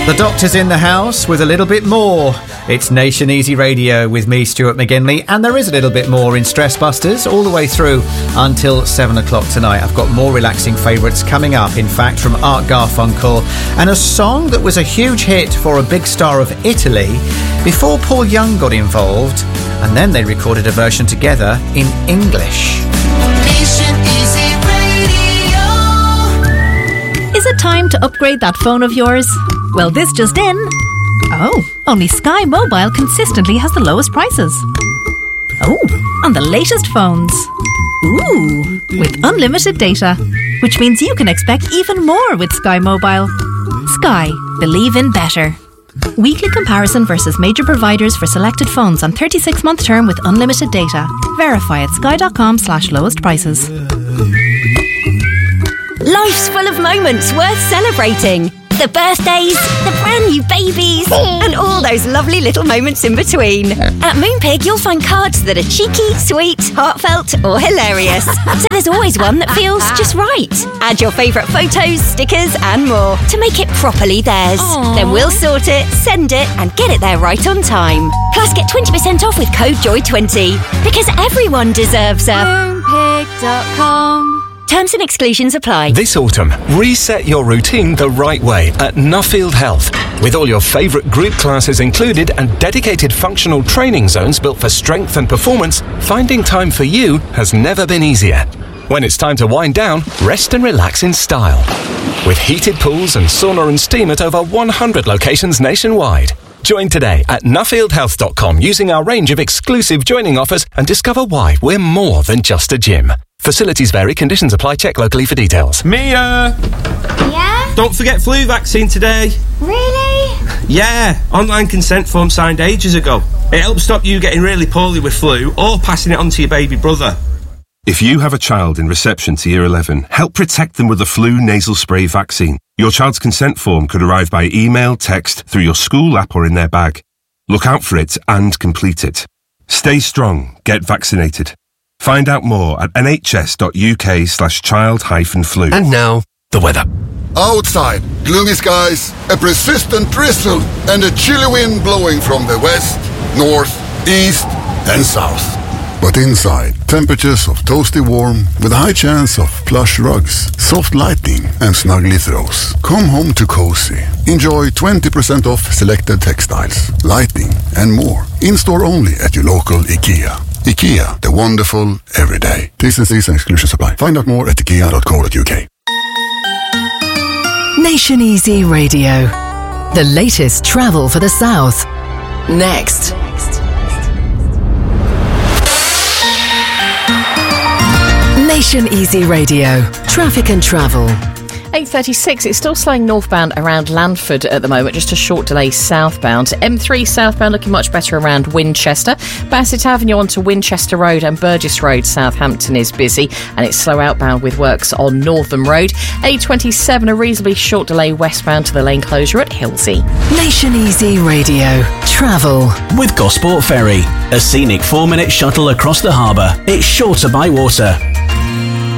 The Doctor's in the house with a little bit more. It's Nation Easy Radio with me, Stuart McGinley, and there is a little bit more in Stress Busters all the way through until 7 o'clock tonight. I've got more relaxing favourites coming up, in fact, from Art Garfunkel, and a song that was a huge hit for a big star of Italy before Paul Young got involved, and then they recorded a version together in English. Nation Easy Radio. Is it time to upgrade that phone of yours? Well, this just in. Oh, only Sky Mobile consistently has the lowest prices. Oh, on the latest phones. Ooh, with unlimited data, which means you can expect even more with Sky Mobile. Sky, believe in better. Weekly comparison versus major providers for selected phones on 36-month term with unlimited data. Verify at sky.com/lowest prices. Life's full of moments worth celebrating. The birthdays, the brand new babies, and all those lovely little moments in between. At Moonpig, you'll find cards that are cheeky, sweet, heartfelt, or hilarious. So there's always one that feels just right. Add your favourite photos, stickers, and more to make it properly theirs. Aww. Then we'll sort it, send it, and get it there right on time. Plus, get 20% off with code JOY20, because everyone deserves a Moonpig.com. Terms and exclusions apply. This autumn, reset your routine the right way at Nuffield Health. With all your favourite group classes included and dedicated functional training zones built for strength and performance, finding time for you has never been easier. When it's time to wind down, rest and relax in style. With heated pools and sauna and steam at over 100 locations nationwide. Join today at nuffieldhealth.com using our range of exclusive joining offers and discover why we're more than just a gym. Facilities vary, conditions apply, check locally for details. Mia! Yeah? Don't forget flu vaccine today. Really? Yeah, online consent form signed ages ago. It helps stop you getting really poorly with flu or passing it on to your baby brother. If you have a child in reception to Year 11, help protect them with the flu nasal spray vaccine. Your child's consent form could arrive by email, text, through your school app or in their bag. Look out for it and complete it. Stay strong. Get vaccinated. Find out more at nhs.uk/child-flu. And now, the weather. Outside, gloomy skies, a persistent drizzle, and a chilly wind blowing from the west, north, east, and south. But inside, temperatures of toasty warm with a high chance of plush rugs, soft lighting, and snuggly throws. Come home to cozy. Enjoy 20% off selected textiles, lighting, and more. In-store only at your local IKEA. IKEA, the wonderful everyday. T's and C's and exclusions apply. Find out more at ikea.co.uk. Nation Easy Radio. The latest travel for the South. Next. Nation Easy Radio. Traffic and travel. 8:36, it's still slowing northbound around Landford at the moment, just a short delay southbound. M3 southbound looking much better around Winchester. Bassett Avenue onto Winchester Road and Burgess Road, Southampton is busy, and it's slow outbound with works on Northam Road. A27, a reasonably short delay westbound to the lane closure at Hilsey. Nation Easy Radio. Travel. With Gosport Ferry, a scenic 4-minute shuttle across the harbour. It's shorter by water.